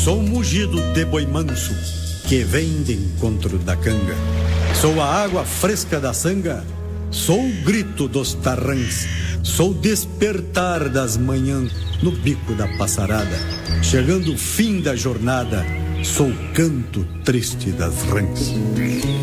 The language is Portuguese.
Sou mugido de boi manso que vem de encontro da canga. Sou a água fresca da sanga, sou o grito dos tarrãs, sou o despertar das manhãs no bico da passarada. Chegando o fim da jornada, sou o canto triste das rãs.